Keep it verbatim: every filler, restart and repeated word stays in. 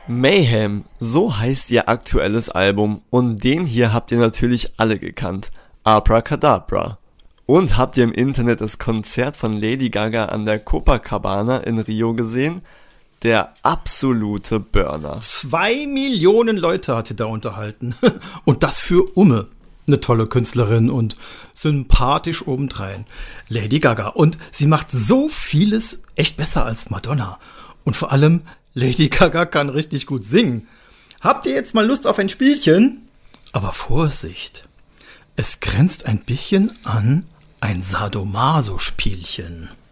Mayhem, so heißt ihr aktuelles Album und den hier habt ihr natürlich alle gekannt, Abracadabra. Und habt ihr im Internet das Konzert von Lady Gaga an der Copacabana in Rio gesehen? Der absolute Burner. Zwei Millionen Leute hat sie da unterhalten. Und das für Umme. Eine tolle Künstlerin und sympathisch obendrein. Lady Gaga. Und sie macht so vieles echt besser als Madonna. Und vor allem, Lady Gaga kann richtig gut singen. Habt ihr jetzt mal Lust auf ein Spielchen? Aber Vorsicht. Es grenzt ein bisschen an ein Sadomaso-Spielchen.